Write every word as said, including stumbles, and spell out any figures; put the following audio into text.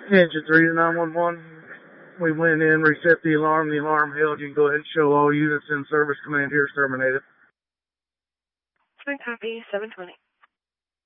Engine three to nine one one. We went in, reset the alarm. The alarm held. You can go ahead and show all units in service. Command here is terminated. Copy, seven twenty.